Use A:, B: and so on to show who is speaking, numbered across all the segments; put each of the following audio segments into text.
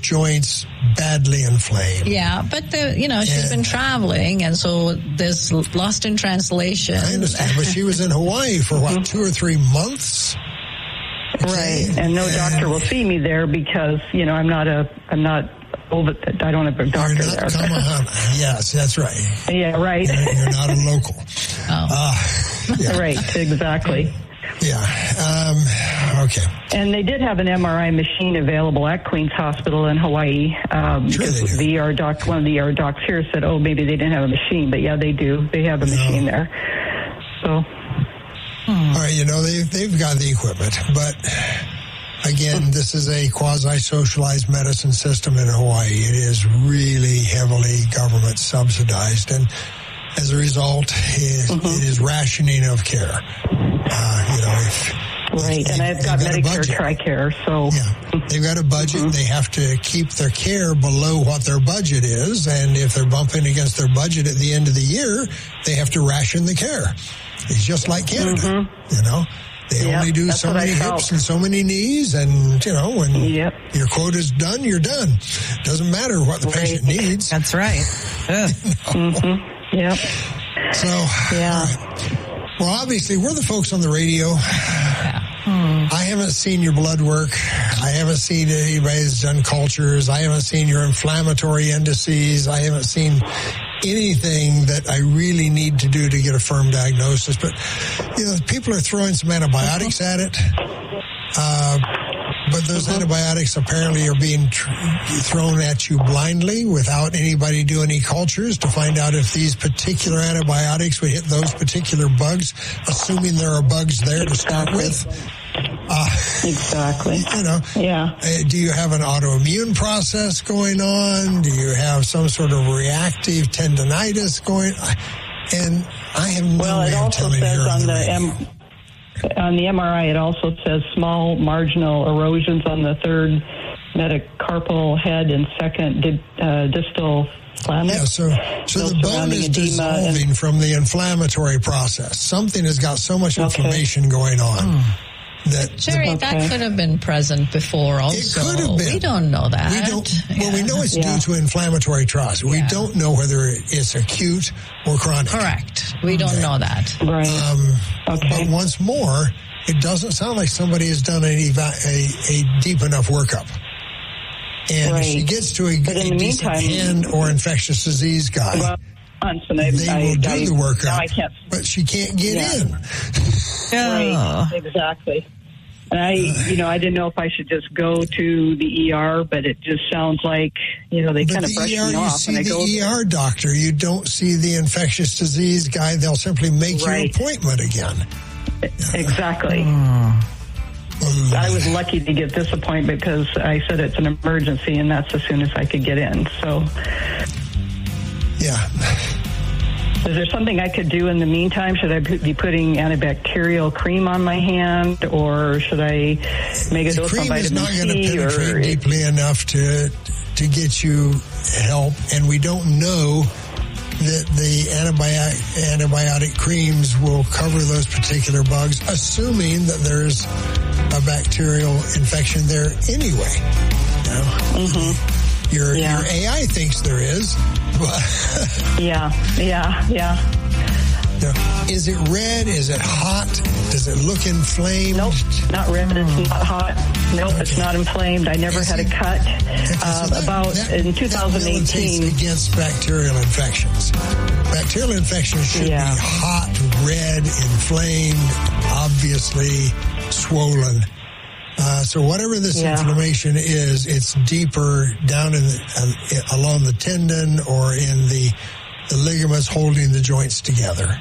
A: joints badly inflamed.
B: Yeah, but she's been traveling, and so there's lost in translation.
A: I understand, but she was in Hawaii for 2 or 3 months.
C: Okay. Right, and no doctor will see me there because I'm not over. I don't have a doctor there.
A: Yes, that's right.
C: Yeah, right.
A: You're not a local.
C: Yeah. Right, exactly.
A: Yeah. Okay.
C: And they did have an MRI machine available at Queen's Hospital in Hawaii. Because the ER doc, one of the ER docs here said, maybe they didn't have a machine, but yeah, they do. They have a machine there. So.
A: All right, they've got the equipment, but again, this is a quasi-socialized medicine system in Hawaii. It is really heavily government subsidized, and as a result, it is rationing of care.
C: Right, and I've got Medicare TRICARE, so...
A: Yeah, they've got a budget. They have to keep their care below what their budget is, and if they're bumping against their budget at the end of the year, they have to ration the care. It's just like Canada, They only do so many hips and so many knees, and, when your quota's done, you're done. Doesn't matter what the patient needs.
B: That's right.
C: Yep.
A: So, well, obviously, we're the folks on the radio. I haven't seen your blood work. I haven't seen anybody that's done cultures. I haven't seen your inflammatory indices. I haven't seen anything that I really need to do to get a firm diagnosis. But, people are throwing some antibiotics at it. But those antibiotics apparently are being thrown at you blindly without anybody doing any cultures to find out if these particular antibiotics would hit those particular bugs, assuming there are bugs there to start with.
C: Exactly.
A: Do you have an autoimmune process going on? Do you have some sort of reactive tendinitis going on? And I have no way of telling you.
C: On the MRI, it also says small marginal erosions on the third metacarpal head and second distal flank.
A: Yeah, so the bone is dissolving from the inflammatory process. Something has got so much inflammation going on.
B: Jerry, that could have been present before also.
A: It could have been.
B: We don't know that.
A: We know it's due to inflammatory process. We don't know whether it's acute or chronic.
B: Correct. We don't know that.
C: Right.
A: But once more, it doesn't sound like somebody has done a deep enough workup. And if she gets to a decent hand or infectious disease guy, they will do the workup, but she can't get in.
C: Right, exactly. And I didn't know if I should just go to the ER, but it just sounds like, they kind of brush me off.
A: You see the ER doctor. You don't see the infectious disease guy. They'll simply make your appointment again.
C: Exactly. I was lucky to get this appointment because I said it's an emergency, and that's as soon as I could get in. So,
A: yeah.
C: Is there something I could do in the meantime? Should I be putting antibacterial cream on my hand, or should I make a dose of vitamin C?
A: The cream is not going to penetrate deeply enough to get you help, and we don't know that the antibiotic creams will cover those particular bugs, assuming that there's a bacterial infection there anyway. Your AI thinks there is, but
C: yeah.
A: Is it red? Is it hot? Does it look inflamed?
C: Nope, not red. It's not hot. Nope, it's not inflamed. I never had a cut. In 2018,
A: against bacterial infections. Bacterial infections should be hot, red, inflamed, obviously swollen. So whatever this inflammation is, it's deeper down along the tendon or in the ligaments holding the joints together.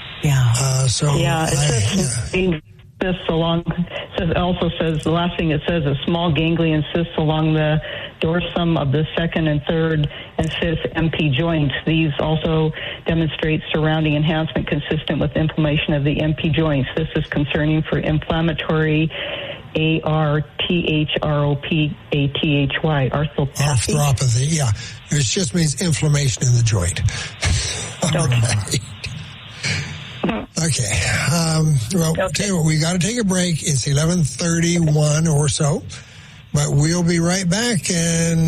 C: Cysts along. It also says the last thing it says is small ganglion cysts along the dorsum of the second and third and fifth MP joints. These also demonstrate surrounding enhancement consistent with inflammation of the MP joints. This is concerning for inflammatory arthropathy.
A: Arthropathy, yeah. It just means inflammation in the joint. Okay. Tell you what, we got to take a break. It's 11:31 or so, but we'll be right back and